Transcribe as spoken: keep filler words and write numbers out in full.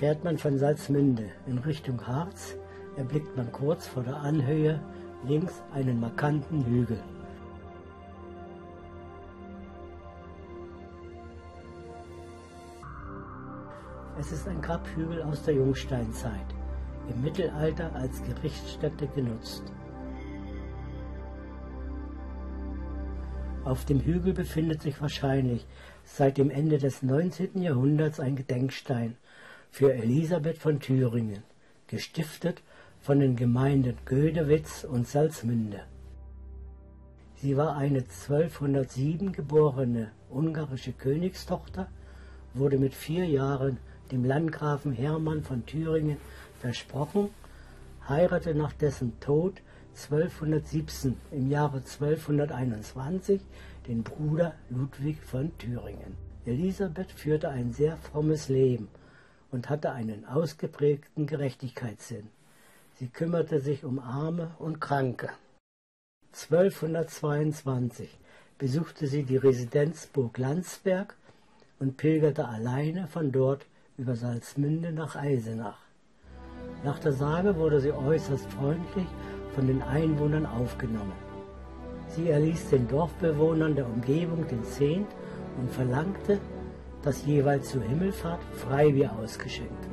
Fährt man von Salzmünde in Richtung Harz, erblickt man kurz vor der Anhöhe links einen markanten Hügel. Es ist ein Grabhügel aus der Jungsteinzeit, im Mittelalter als Gerichtsstätte genutzt. Auf dem Hügel befindet sich wahrscheinlich seit dem Ende des neunzehnten Jahrhunderts ein Gedenkstein für Elisabeth von Thüringen, gestiftet von den Gemeinden Gödewitz und Salzmünde. Sie war eine zwölfhundertsieben geborene ungarische Königstochter, wurde mit vier Jahren dem Landgrafen Hermann von Thüringen versprochen, heiratete nach dessen Tod zwölfhundertsiebzehn im Jahre zwölfhunderteinundzwanzig den Bruder Ludwig von Thüringen. Elisabeth führte ein sehr frommes Leben und hatte einen ausgeprägten Gerechtigkeitssinn. Sie kümmerte sich um Arme und Kranke. zwölfhundertzweiundzwanzig besuchte sie die Residenz Burg Landsberg und pilgerte alleine von dort über Salzmünde nach Eisenach. Nach der Sage wurde sie äußerst freundlich von den Einwohnern aufgenommen. Sie erließ den Dorfbewohnern der Umgebung den Zehnt und verlangte, dass jeweils zur Himmelfahrt Freibier ausgeschenkt